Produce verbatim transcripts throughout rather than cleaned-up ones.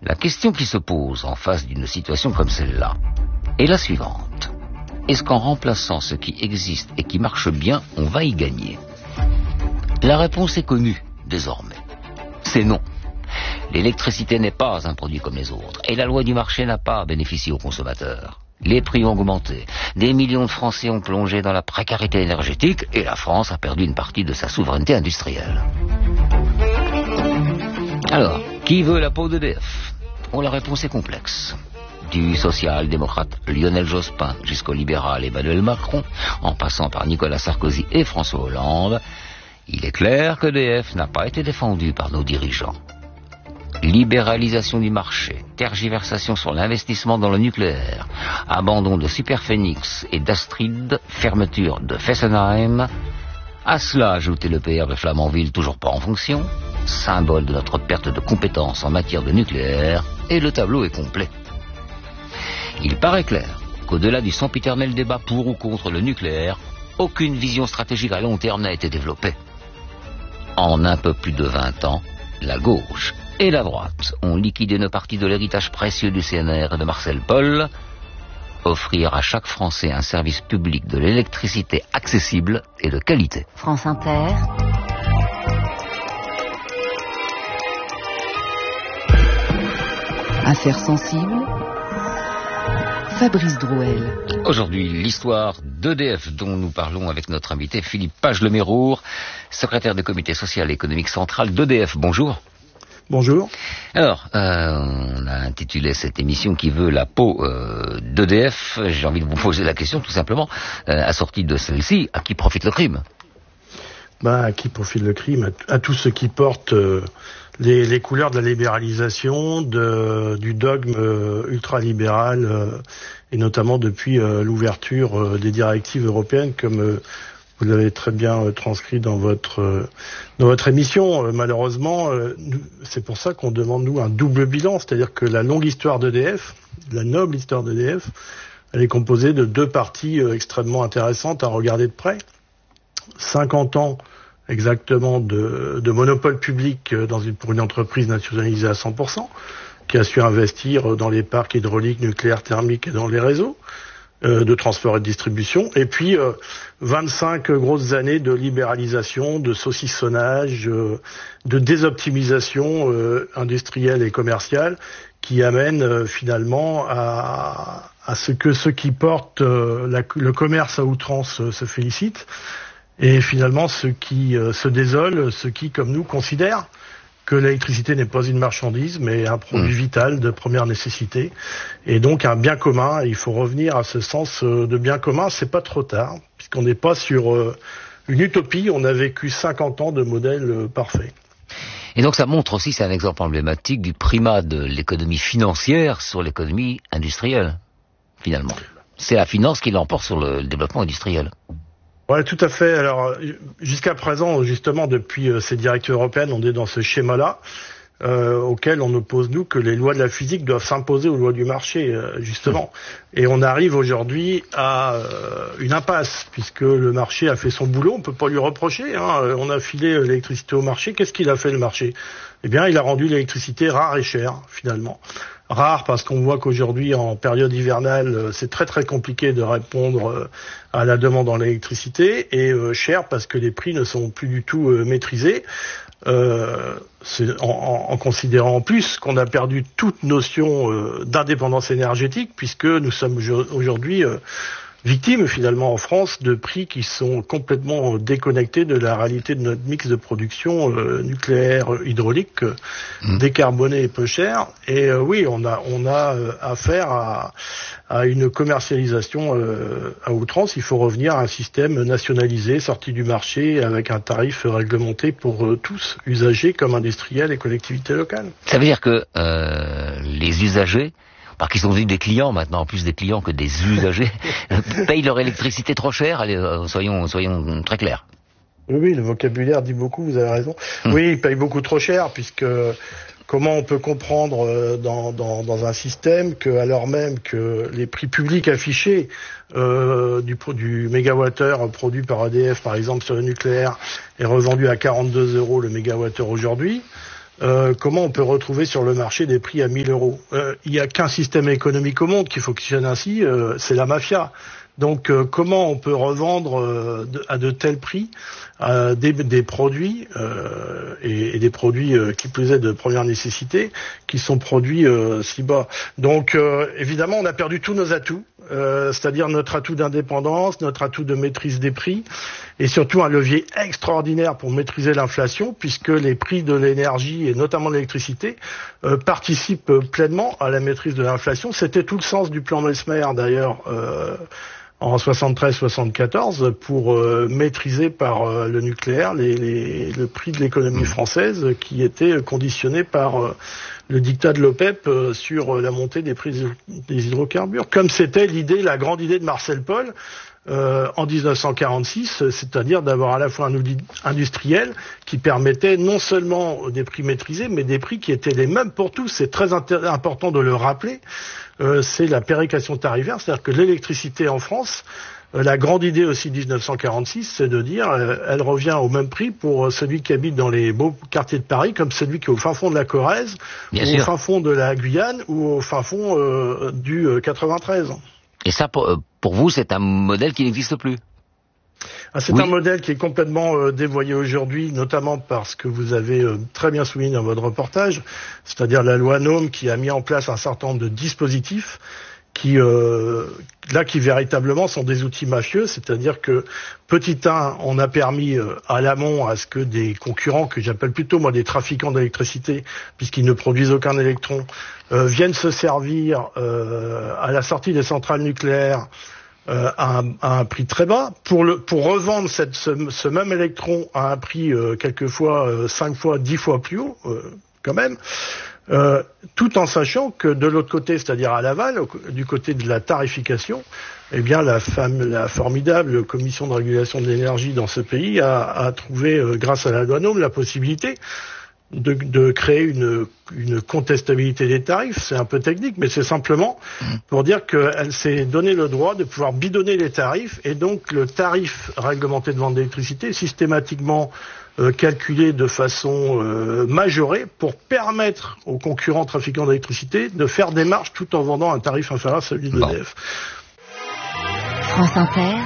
La question qui se pose en face d'une situation comme celle-là est la suivante. Est-ce qu'en remplaçant ce qui existe et qui marche bien, on va y gagner? La réponse est connue, désormais. C'est non. L'électricité n'est pas un produit comme les autres, et la loi du marché n'a pas bénéficié aux consommateurs. Les prix ont augmenté, des millions de Français ont plongé dans la précarité énergétique, et la France a perdu une partie de sa souveraineté industrielle. Alors, qui veut la peau d'E D F? Oh, la réponse est complexe. Du social-démocrate Lionel Jospin jusqu'au libéral Emmanuel Macron, en passant par Nicolas Sarkozy et François Hollande, il est clair que E D F n'a pas été défendu par nos dirigeants. Libéralisation du marché, tergiversation sur l'investissement dans le nucléaire, abandon de Superphénix et d'Astrid, fermeture de Fessenheim. À cela, ajouter le P R de Flamanville toujours pas en fonction, symbole de notre perte de compétences en matière de nucléaire, et le tableau est complet. Il paraît clair qu'au-delà du sempiternel débat pour ou contre le nucléaire, aucune vision stratégique à long terme n'a été développée. En un peu plus de vingt ans, la gauche et la droite ont liquidé une partie de l'héritage précieux du C N R et de Marcel Paul. Offrir à chaque Français un service public de l'électricité accessible et de qualité. France Inter. Affaires sensibles. Fabrice Drouel. Aujourd'hui, l'histoire d'E D F dont nous parlons avec notre invité Philippe Page-Lemérour, secrétaire du comité social et économique central d'E D F. Bonjour. Bonjour. Alors, euh, on a intitulé cette émission qui veut la peau euh, d'E D F. J'ai envie de vous poser la question tout simplement, euh, assortie de celle-ci, à qui profite le crime? Ben, à qui profite le crime? À, à tous ceux qui portent euh, les, les couleurs de la libéralisation, de, du dogme euh, ultralibéral, euh, et notamment depuis euh, l'ouverture euh, des directives européennes, comme euh, vous l'avez très bien euh, transcrit dans votre euh, dans votre émission. Euh, malheureusement, euh, nous, c'est pour ça qu'on demande nous un double bilan, c'est-à-dire que la longue histoire d'E D F, la noble histoire d'E D F, elle est composée de deux parties euh, extrêmement intéressantes à regarder de près. cinquante ans exactement de, de monopole public dans une, pour une entreprise nationalisée à cent pour cent, qui a su investir dans les parcs hydrauliques, nucléaires, thermiques et dans les réseaux euh, de transport et de distribution. Et puis euh, vingt-cinq grosses années de libéralisation, de saucissonnage, euh, de désoptimisation euh, industrielle et commerciale, qui amènent euh, finalement à, à ce que ceux qui portent euh, la, le commerce à outrance euh, se félicitent. Et finalement, ceux qui euh, se désolent, ceux qui, comme nous, considèrent que l'électricité n'est pas une marchandise, mais un produit mmh. vital de première nécessité, et donc un bien commun. Il faut revenir à ce sens euh, de bien commun. C'est pas trop tard, puisqu'on n'est pas sur euh, une utopie. On a vécu cinquante ans de modèle euh, parfait. Et donc ça montre aussi, c'est un exemple emblématique du primat de l'économie financière sur l'économie industrielle, finalement. C'est la finance qui l'emporte sur le développement industriel. Ouais, tout à fait. Alors, jusqu'à présent, justement, depuis euh, ces directives européennes, on est dans ce schéma-là, euh, auquel on oppose, nous, que les lois de la physique doivent s'imposer aux lois du marché, euh, justement. Mmh. Et on arrive aujourd'hui à euh, une impasse, puisque le marché a fait son boulot, on peut pas lui reprocher, hein. On a filé l'électricité au marché. Qu'est-ce qu'il a fait, le marché? Eh bien, il a rendu l'électricité rare et chère, finalement. Rare parce qu'on voit qu'aujourd'hui, en période hivernale, c'est très très compliqué de répondre à la demande en électricité, et euh, cher parce que les prix ne sont plus du tout euh, maîtrisés, euh, c'est en, en, en considérant en plus qu'on a perdu toute notion euh, d'indépendance énergétique, puisque nous sommes aujourd'hui euh, victimes finalement en France de prix qui sont complètement déconnectés de la réalité de notre mix de production euh, nucléaire, hydraulique, euh, mmh. décarboné et peu cher. Et euh, oui, on a on a euh, affaire à, à une commercialisation euh, à outrance. Il faut revenir à un système nationalisé, sorti du marché, avec un tarif réglementé pour euh, tous, usagers comme industriels et collectivités locales. Ça veut dire que euh, les usagers, parce qu'ils sont devenus des clients maintenant, plus des clients que des usagers, payent leur électricité trop cher. Allez, euh, soyons, soyons très clairs. Oui, oui, le vocabulaire dit beaucoup, vous avez raison. Hum. Oui, ils payent beaucoup trop cher, puisque comment on peut comprendre euh, dans, dans, dans un système que, alors même que les prix publics affichés euh, du, du mégawattheure produit par E D F, par exemple sur le nucléaire, est revendu à quarante-deux euros le mégawattheure aujourd'hui, euh, comment on peut retrouver sur le marché des prix à mille euros. Euh, il n'y a qu'un système économique au monde qui fonctionne ainsi, euh, c'est la mafia. Donc euh, comment on peut revendre euh, de, à de tels prix euh, des, des produits euh, et, et des produits euh, qui plus est de première nécessité qui sont produits euh, si bas. Donc euh, évidemment on a perdu tous nos atouts, euh, c'est-à-dire notre atout d'indépendance, notre atout de maîtrise des prix et surtout un levier extraordinaire pour maîtriser l'inflation puisque les prix de l'énergie et notamment de l'électricité euh, participent pleinement à la maîtrise de l'inflation. C'était tout le sens du plan Messmer d'ailleurs euh, en soixante-treize soixante-quatorze pour euh, maîtriser par euh, le nucléaire les, les, le prix de l'économie française qui était conditionné par euh, le diktat de l'OPEP euh, sur la montée des prix des hydrocarbures, comme c'était l'idée, la grande idée de Marcel Paul euh, en dix-neuf cent quarante-six, c'est-à-dire d'avoir à la fois un outil industriel qui permettait non seulement des prix maîtrisés, mais des prix qui étaient les mêmes pour tous. C'est très intér- important de le rappeler. Euh, c'est la péréquation tarifaire, c'est-à-dire que l'électricité en France, euh, la grande idée aussi de dix-neuf cent quarante-six, c'est de dire euh, elle revient au même prix pour celui qui habite dans les beaux quartiers de Paris, comme celui qui est au fin fond de la Corrèze, Bien ou sûr. au fin fond de la Guyane, ou au fin fond euh, du euh, quatre-vingt-treize. Et ça, pour, euh, pour vous, c'est un modèle qui n'existe plus ? Ah, c'est oui. un modèle qui est complètement euh, dévoyé aujourd'hui, notamment parce que vous avez euh, très bien souligné dans votre reportage, c'est-à-dire la loi NOM qui a mis en place un certain nombre de dispositifs qui, euh, là, qui véritablement sont des outils mafieux, c'est-à-dire que petit un, on a permis euh, à l'amont à ce que des concurrents, que j'appelle plutôt moi des trafiquants d'électricité, puisqu'ils ne produisent aucun électron, euh, viennent se servir euh, à la sortie des centrales nucléaires Euh, à, un, à un prix très bas pour le pour revendre cette, ce, ce même électron à un prix euh, quelquefois euh, cinq fois, dix fois plus haut euh, quand même, euh, tout en sachant que de l'autre côté, c'est-à-dire à l'aval, du côté de la tarification, eh bien la, femme, la formidable commission de régulation de l'énergie dans ce pays a, a trouvé, euh, grâce à la loi NOM, la possibilité De, de créer une, une contestabilité des tarifs. C'est un peu technique, mais c'est simplement pour dire qu'elle s'est donné le droit de pouvoir bidonner les tarifs, et donc le tarif réglementé de vente d'électricité est systématiquement euh, calculé de façon euh, majorée pour permettre aux concurrents trafiquants d'électricité de faire des marges tout en vendant un tarif inférieur à celui de l'E D F. France Inter.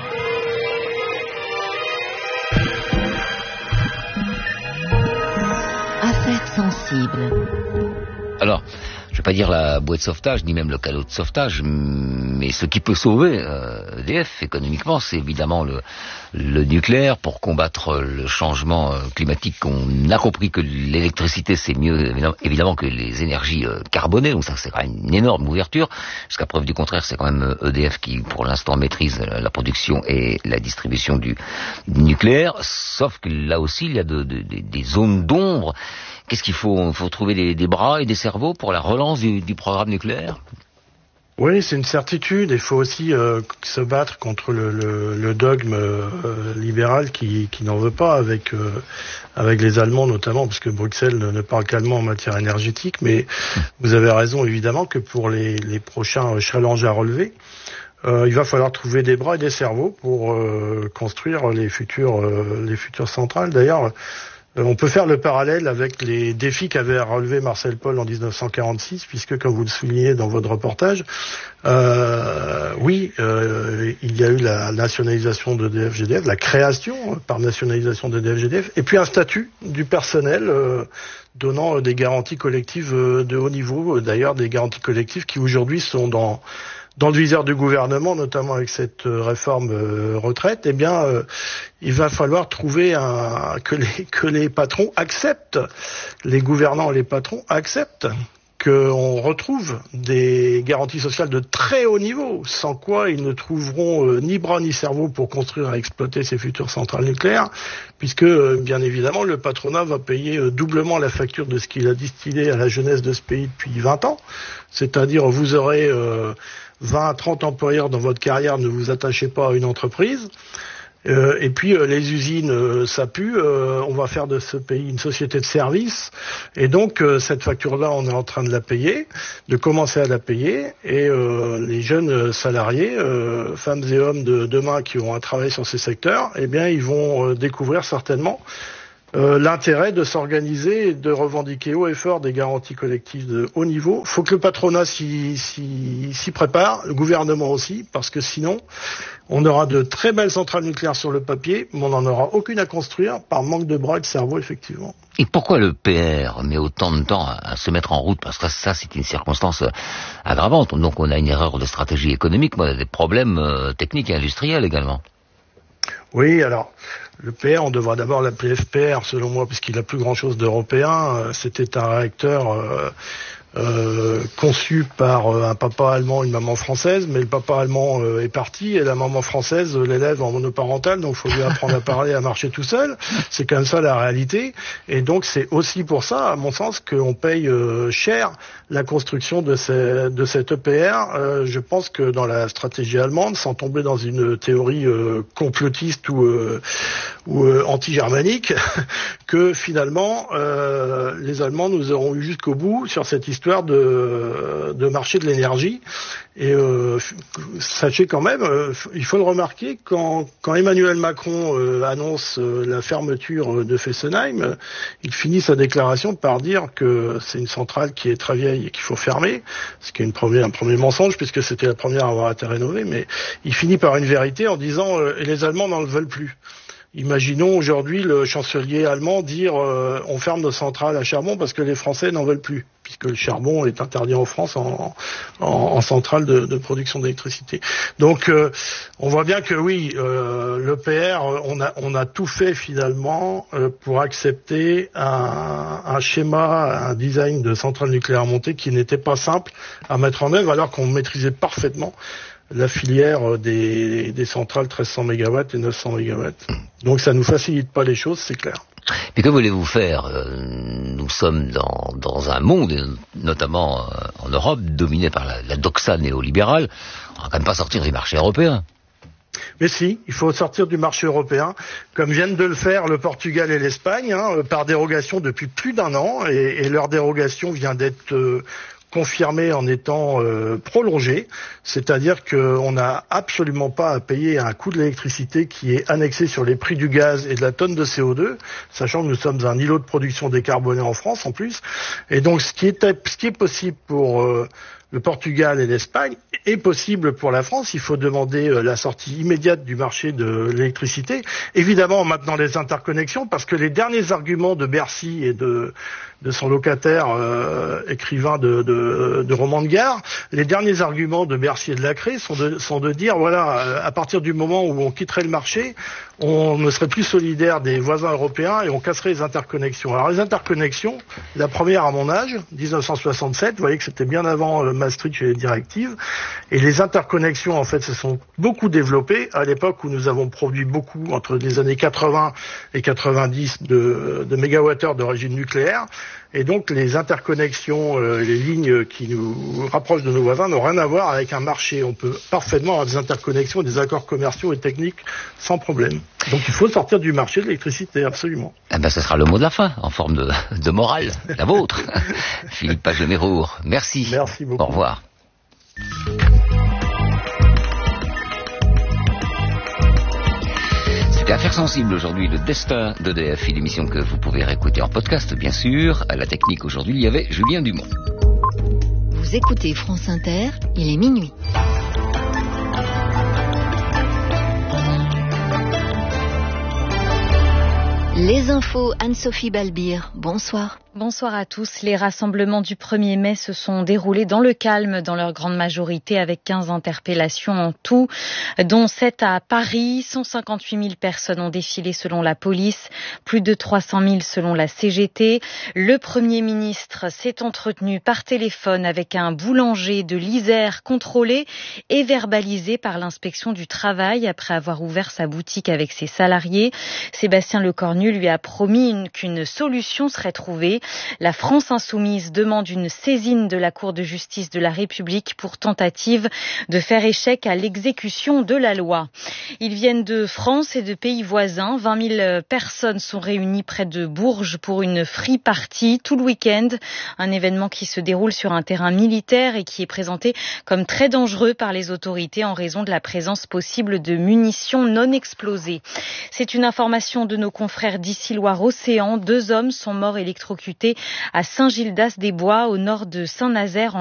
Sensible. Alors, je ne vais pas dire la bouée de sauvetage, ni même le cadeau de sauvetage, mais ce qui peut sauver euh, E D F économiquement, c'est évidemment le, le nucléaire pour combattre le changement euh, climatique. On a compris que l'électricité, c'est mieux évidemment que les énergies euh, carbonées, donc ça c'est quand même une énorme ouverture. Jusqu'à preuve du contraire, c'est quand même E D F qui, pour l'instant, maîtrise la production et la distribution du, du nucléaire, sauf que là aussi, il y a de, de, de, des zones d'ombre. Qu'est-ce qu'il faut ? Il faut trouver des, des bras et des cerveaux pour la relance du, du programme nucléaire ? Oui, c'est une certitude. Il faut aussi euh, se battre contre le, le, le dogme euh, libéral qui, qui n'en veut pas, avec, euh, avec les Allemands notamment, parce que Bruxelles ne parle qu'allemand en matière énergétique. Mais vous avez raison, évidemment, que pour les, les prochains challenges à relever, euh, il va falloir trouver des bras et des cerveaux pour euh, construire les futures, euh, les futures centrales. D'ailleurs, on peut faire le parallèle avec les défis qu'avait relevé Marcel Paul en dix-neuf cent quarante-six, puisque, comme vous le soulignez dans votre reportage, euh, oui, euh, il y a eu la nationalisation de E D F G D F, la création par nationalisation de E D F G D F, et puis un statut du personnel euh, donnant des garanties collectives de haut niveau, d'ailleurs des garanties collectives qui aujourd'hui sont dans dans le viseur du gouvernement, notamment avec cette euh, réforme euh, retraite. Eh bien, euh, il va falloir trouver un, que les que les patrons acceptent, les gouvernants et les patrons acceptent qu'on retrouve des garanties sociales de très haut niveau, sans quoi ils ne trouveront euh, ni bras ni cerveau pour construire et exploiter ces futures centrales nucléaires, puisque, euh, bien évidemment, le patronat va payer euh, doublement la facture de ce qu'il a distillé à la jeunesse de ce pays depuis vingt ans. C'est-à-dire, vous aurez euh, vingt à trente employeurs dans votre carrière, ne vous attachez pas à une entreprise. Euh, et puis euh, les usines, euh, ça pue, euh, on va faire de ce pays une société de services, et donc euh, cette facture-là, on est en train de la payer, de commencer à la payer, et euh, les jeunes salariés, euh, femmes et hommes de demain qui ont à travailler sur ces secteurs, eh bien ils vont euh, découvrir certainement euh, l'intérêt de s'organiser et de revendiquer haut et fort des garanties collectives de haut niveau. Il faut que le patronat s'y, s'y, s'y prépare, le gouvernement aussi, parce que sinon, on aura de très belles centrales nucléaires sur le papier, mais on n'en aura aucune à construire par manque de bras et de cerveau, effectivement. Et pourquoi le P R met autant de temps à se mettre en route? Parce que ça, c'est une circonstance aggravante. Donc on a une erreur de stratégie économique, mais on a des problèmes techniques et industriels également. Oui, alors, le P R, on devra d'abord l'appeler F P R, selon moi, puisqu'il n'a plus grand-chose d'européen. C'était un réacteur euh, euh, conçu par euh, un papa allemand et une maman française, mais le papa allemand euh, est parti et la maman française euh, l'élève en monoparental, donc il faut lui apprendre à parler, à marcher tout seul. C'est quand même ça la réalité. Et donc c'est aussi pour ça, à mon sens, qu'on paye euh, cher la construction de, ces, de cette E P R. Euh, je pense que dans la stratégie allemande, sans tomber dans une théorie euh, complotiste ou, euh, ou euh, anti-germanique, que finalement euh, les Allemands nous auront eu jusqu'au bout sur cette histoire de, de marché de l'énergie. Et euh, sachez quand même, euh, il faut le remarquer, quand, quand Emmanuel Macron euh, annonce euh, la fermeture de Fessenheim, euh, il finit sa déclaration par dire que c'est une centrale qui est très vieille et qu'il faut fermer, ce qui est une première, un premier mensonge puisque c'était la première à avoir été rénovée, mais il finit par une vérité en disant euh, « et les Allemands n'en le veulent plus ». Imaginons aujourd'hui le chancelier allemand dire euh, on ferme nos centrales à charbon parce que les Français n'en veulent plus, puisque le charbon est interdit en France en, en, en centrale de, de production d'électricité. Donc euh, on voit bien que oui, euh, l'E P R, on a, on a tout fait finalement euh, pour accepter un, un schéma, un design de centrale nucléaire montée qui n'était pas simple à mettre en œuvre alors qu'on maîtrisait parfaitement la filière des, des centrales treize cents mégawatts et neuf cents mégawatts. Donc ça nous facilite pas les choses, c'est clair. Mais que voulez-vous faire? Nous sommes dans, dans un monde, notamment en Europe, dominé par la, la doxa néolibérale. On va quand même pas sortir du marché européen. Mais si, il faut sortir du marché européen, comme viennent de le faire le Portugal et l'Espagne, hein, par dérogation depuis plus d'un an, et, et leur dérogation vient d'être euh, confirmé en étant euh, prolongé, c'est-à-dire qu'on n'a absolument pas à payer un coût de l'électricité qui est annexé sur les prix du gaz et de la tonne de C O deux, sachant que nous sommes un îlot de production décarboné en France en plus. Et donc ce qui est, ce qui est possible pour euh, le Portugal et l'Espagne est possible pour la France. Il faut demander euh, la sortie immédiate du marché de l'électricité, évidemment en maintenant les interconnexions, parce que les derniers arguments de Bercy et de de son locataire euh, écrivain de, de, de romans de gare, les derniers arguments de Bercy et de Lacré sont de, sont de dire, voilà, à partir du moment où on quitterait le marché, on ne serait plus solidaire des voisins européens et on casserait les interconnexions. Alors les interconnexions, la première à mon âge, dix-neuf cent soixante-sept, vous voyez que c'était bien avant euh, Maastricht et les directives, et les interconnexions en fait se sont beaucoup développées à l'époque où nous avons produit beaucoup, entre les années quatre-vingts et quatre-vingt-dix, de, de mégawattheures d'origine nucléaire. Et donc les interconnexions, euh, les lignes qui nous rapprochent de nos voisins n'ont rien à voir avec un marché. On peut parfaitement avoir des interconnexions, des accords commerciaux et techniques sans problème. Donc il faut sortir du marché de l'électricité, absolument. Eh ben, ce sera le mot de la fin, en forme de, de morale, la vôtre. Philippe Page-Mérour, merci. Merci beaucoup. Au revoir. C'était Affaires sensibles aujourd'hui, le destin d'E D F, une émission que vous pouvez réécouter en podcast, bien sûr. À la technique aujourd'hui, il y avait Julien Dumont. Vous écoutez France Inter, il est minuit. Les infos, Anne-Sophie Balbir, bonsoir. Bonsoir à tous. Les rassemblements du premier mai se sont déroulés dans le calme, dans leur grande majorité, avec quinze interpellations en tout, dont sept à Paris. cent cinquante-huit mille personnes ont défilé selon la police, plus de trois cent mille selon la C G T. Le Premier ministre s'est entretenu par téléphone avec un boulanger de l'Isère contrôlé et verbalisé par l'inspection du travail après avoir ouvert sa boutique avec ses salariés. Sébastien Lecornu lui a promis une, qu'une solution serait trouvée. La France insoumise demande une saisine de la Cour de justice de la République pour tentative de faire échec à l'exécution de la loi. Ils viennent de France et de pays voisins. vingt mille personnes sont réunies près de Bourges pour une free party tout le week-end. Un événement qui se déroule sur un terrain militaire et qui est présenté comme très dangereux par les autorités en raison de la présence possible de munitions non explosées. C'est une information de nos confrères d'ici Loire-Océan. Deux hommes sont morts électrocutés à Saint-Gildas-des-Bois, au nord de Saint-Nazaire,